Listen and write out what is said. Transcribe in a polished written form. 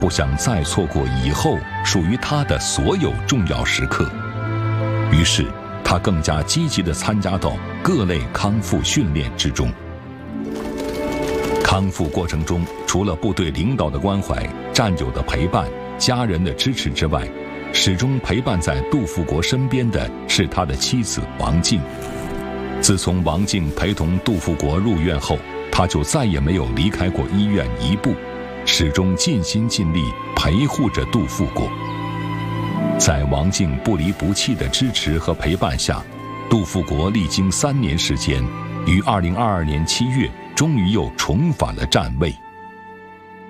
不想再错过以后属于他的所有重要时刻。于是，他更加积极地参加到各类康复训练之中。康复过程中，除了部队领导的关怀、战友的陪伴、家人的支持之外，始终陪伴在杜富国身边的是他的妻子王静。自从王静陪同杜富国入院后，他就再也没有离开过医院一步，始终尽心尽力陪护着杜富国。在王静不离不弃的支持和陪伴下，杜富国历经3年时间，于2022年7月终于又重返了战位。